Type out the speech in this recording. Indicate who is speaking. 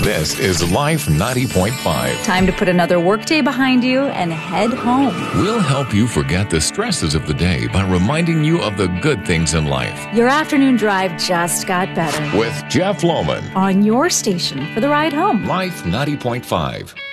Speaker 1: This is Life 90.5.
Speaker 2: Time to put another workday behind you and head home.
Speaker 1: We'll help you forget the stresses of the day by reminding you of the good things in life.
Speaker 2: Your afternoon drive just got better.
Speaker 1: With Jeff Lohman.
Speaker 2: On your station for the ride home.
Speaker 1: Life 90.5.